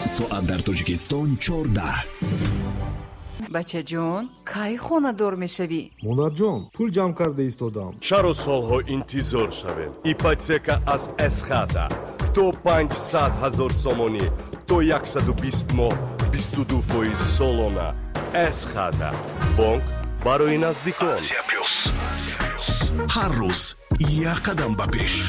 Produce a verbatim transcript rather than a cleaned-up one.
соат дар Тоҷикистон чордаҳ. бача ҷон, кай хонадор мешавӣ? монарҷон, пул ҷамъ карда истодам. чаро солҳо интизор шавем? ипотека аз эсхада то панҷсад ҳазор сомонӣ то яксаду бист моҳ бисту ду фоиз солона. эсхада бонк барои наздикон. ҳар рӯз як қадам ба пеш.